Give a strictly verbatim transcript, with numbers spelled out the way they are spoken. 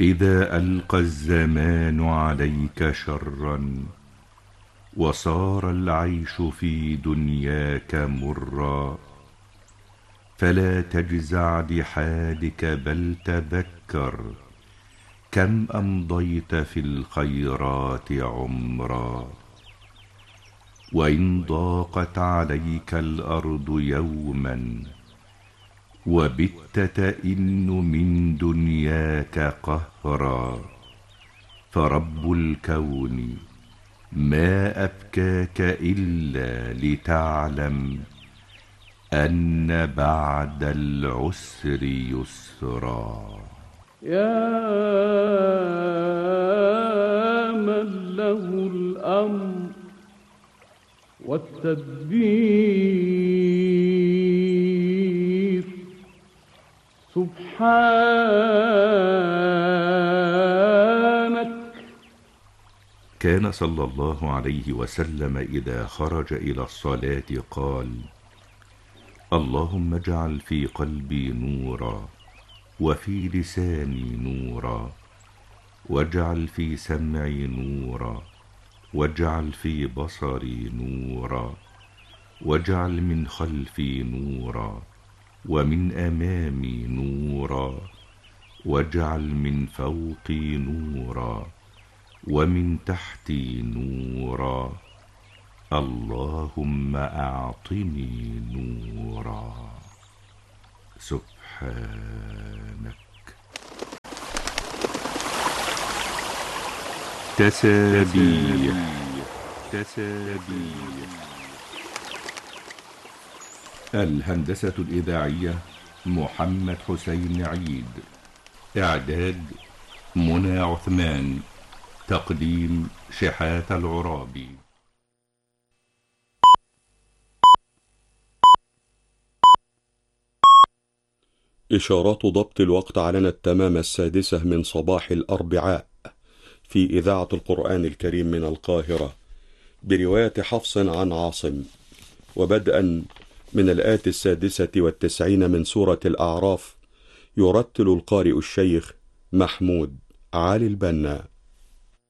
إذا ألقى الزمان عليك شرا وصار العيش في دنياك مرا، فلا تجزع لحالك بل تذكر كم أمضيت في الخيرات عمرا. وإن ضاقت عليك الأرض يوما وبت تئن من دنياك قهرا، فرب الكون ما أبكاك إلا لتعلم أن بعد العسر يسرا. يا من له الأمر والتدبير، سبحانك. كان صلى الله عليه وسلم إذا خرج إلى الصلاة قال: اللهم اجعل في قلبي نورا وفي لساني نورا، واجعل في سمعي نورا، واجعل في بصري نورا، واجعل من خلفي نورا ومن أمامي نورا، واجعل من فوقي نورا ومن تحتي نورا، اللهم أعطني نورا. سبحانك. تسابيح. تسابيح. الهندسة الإذاعية محمد حسين عيد. إعداد منى عثمان. تقديم شحات العرابي. إشارات ضبط الوقت على التمام السادسة من صباح الأربعاء في إذاعة القرآن الكريم من القاهرة برواية حفص عن عاصم، وبدءا من الآية السادسة والتسعين من سورة الأعراف، يرتل القارئ الشيخ محمود علي البنا.